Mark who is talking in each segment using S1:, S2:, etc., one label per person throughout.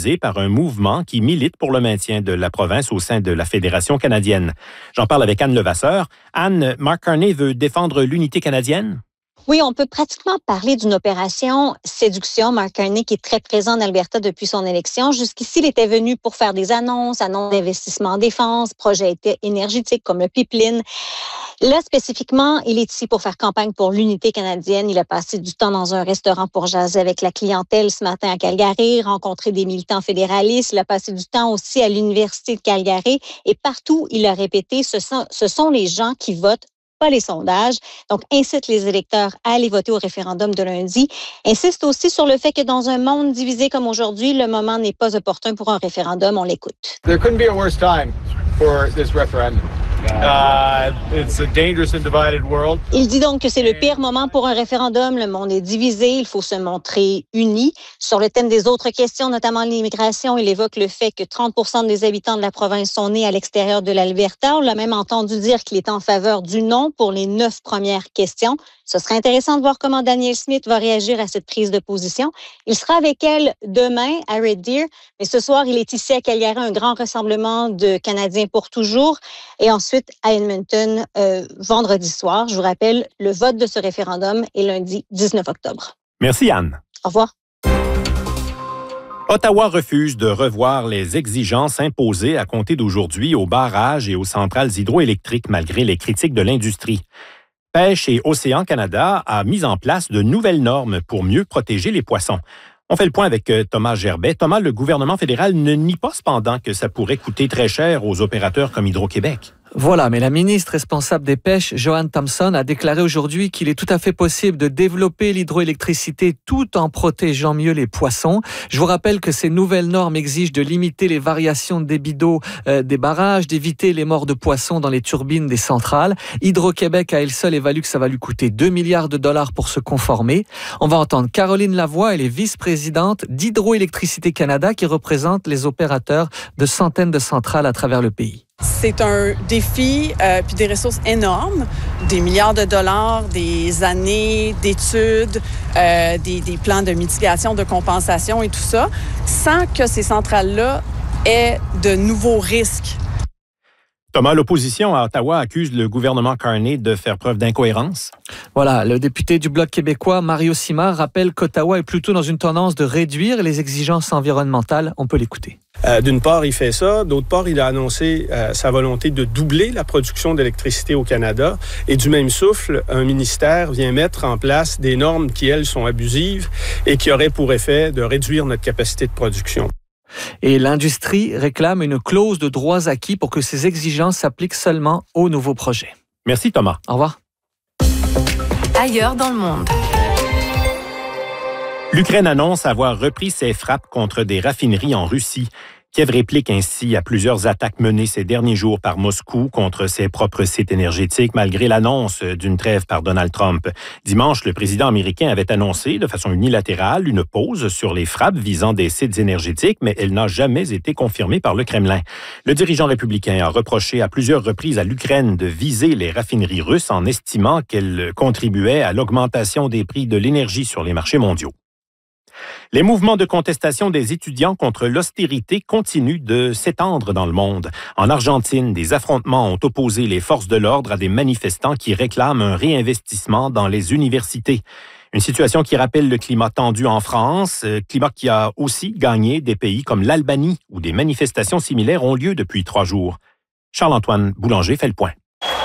S1: organisé par un mouvement qui milite pour le maintien de la province au sein de la Fédération canadienne. J'en parle avec Anne Levasseur. Anne, Mark Carney veut défendre l'unité canadienne?
S2: Oui, on peut pratiquement parler d'une opération séduction. Mark Carney, qui est très présent en Alberta depuis son élection. Jusqu'ici, il était venu pour faire des annonces d'investissement en défense, projets énergétiques comme le pipeline. Là, spécifiquement, il est ici pour faire campagne pour l'unité canadienne. Il a passé du temps dans un restaurant pour jaser avec la clientèle ce matin à Calgary, rencontrer des militants fédéralistes. Il a passé du temps aussi à l'Université de Calgary. Et partout, il a répété, ce sont les gens qui votent, pas les sondages. Donc, incite les électeurs à aller voter au référendum de lundi. Insiste aussi sur le fait que dans un monde divisé comme aujourd'hui, le moment n'est pas opportun pour un référendum. On l'écoute.
S3: There couldn't be a worse time for this referendum. It's a dangerous and divided world.
S2: Il dit donc que c'est le pire moment pour un référendum. Le monde est divisé. Il faut se montrer uni. Sur le thème des autres questions, notamment l'immigration, il évoque le fait que 30% des habitants de la province sont nés à l'extérieur de l'Alberta. On l'a même entendu dire qu'il est en faveur du non pour les 9 premières questions. Ce serait intéressant de voir comment Danielle Smith va réagir à cette prise de position. Il sera avec elle demain à Red Deer, mais ce soir, il est ici à Calgary, un grand rassemblement de Canadiens pour toujours. Et ensuite, à Edmonton, vendredi soir. Je vous rappelle, le vote de ce référendum est lundi 19 octobre.
S1: Merci, Anne.
S2: Au revoir.
S1: Ottawa refuse de revoir les exigences imposées à compter d'aujourd'hui aux barrages et aux centrales hydroélectriques malgré les critiques de l'industrie. Pêche et Océan Canada a mis en place de nouvelles normes pour mieux protéger les poissons. On fait le point avec Thomas Gerbet. Thomas, le gouvernement fédéral ne nie pas cependant que ça pourrait coûter très cher aux opérateurs comme Hydro-Québec.
S4: Voilà, mais la ministre responsable des pêches, Joanne Thompson, a déclaré aujourd'hui qu'il est tout à fait possible de développer l'hydroélectricité tout en protégeant mieux les poissons. Je vous rappelle que ces nouvelles normes exigent de limiter les variations de débit d'eau des barrages, d'éviter les morts de poissons dans les turbines des centrales. Hydro-Québec, à elle seule, évalue que ça va lui coûter 2 milliards de dollars pour se conformer. On va entendre Caroline Lavoie, elle est vice-présidente d'Hydroélectricité Canada, qui représente les opérateurs de centaines de centrales à travers le pays.
S5: C'est un défi puis des ressources énormes, des milliards de dollars, des années d'études, des plans de mitigation, de compensation et tout ça, sans que ces centrales-là aient de nouveaux risques.
S1: Thomas, l'opposition à Ottawa accuse le gouvernement Carney de faire preuve d'incohérence.
S4: Voilà, le député du Bloc québécois, Mario Simard, rappelle qu'Ottawa est plutôt dans une tendance de réduire les exigences environnementales. On peut l'écouter.
S6: D'une part, il fait ça. D'autre part, il a annoncé sa volonté de doubler la production d'électricité au Canada. Et du même souffle, un ministère vient mettre en place des normes qui, elles, sont abusives et qui auraient pour effet de réduire notre capacité de production.
S4: Et l'industrie réclame une clause de droits acquis pour que ces exigences s'appliquent seulement aux nouveaux projets.
S1: Merci, Thomas.
S4: Au revoir.
S7: Ailleurs dans le monde.
S1: L'Ukraine annonce avoir repris ses frappes contre des raffineries en Russie. Kiev réplique ainsi à plusieurs attaques menées ces derniers jours par Moscou contre ses propres sites énergétiques, malgré l'annonce d'une trêve par Donald Trump. Dimanche, le président américain avait annoncé de façon unilatérale une pause sur les frappes visant des sites énergétiques, mais elle n'a jamais été confirmée par le Kremlin. Le dirigeant républicain a reproché à plusieurs reprises à l'Ukraine de viser les raffineries russes en estimant qu'elles contribuaient à l'augmentation des prix de l'énergie sur les marchés mondiaux. Les mouvements de contestation des étudiants contre l'austérité continuent de s'étendre dans le monde. En Argentine, des affrontements ont opposé les forces de l'ordre à des manifestants qui réclament un réinvestissement dans les universités. Une situation qui rappelle le climat tendu en France, climat qui a aussi gagné des pays comme l'Albanie, où des manifestations similaires ont lieu depuis 3 jours. Charles-Antoine Boulanger fait le point.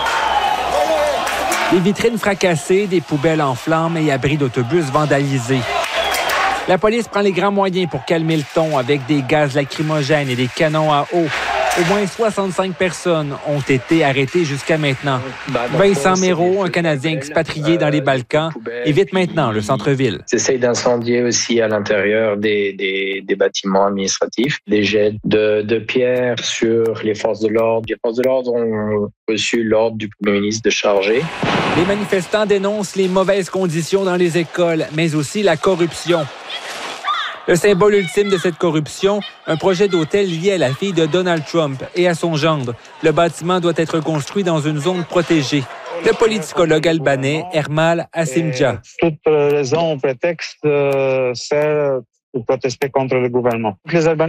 S8: Des vitrines fracassées, des poubelles en flammes et abris d'autobus vandalisés. La police prend les grands moyens pour calmer le ton avec des gaz lacrymogènes et des canons à eau. Au moins 65 personnes ont été arrêtées jusqu'à maintenant. Vincent Méraud, un Canadien expatrié dans les Balkans, évite maintenant le centre-ville.
S9: Ils essayent d'incendier aussi à l'intérieur des bâtiments administratifs, des jets de pierres sur les forces de l'ordre. Les forces de l'ordre ont reçu l'ordre du Premier ministre de charger.
S8: Les manifestants dénoncent les mauvaises conditions dans les écoles, mais aussi la corruption. Le symbole ultime de cette corruption, un projet d'hôtel lié à la fille de Donald Trump et à son gendre. Le bâtiment doit être construit dans une zone protégée. Le politicologue albanais Ermal Asimdja.
S10: Toute raison ou prétexte sert pour protester contre le gouvernement. Les Albanais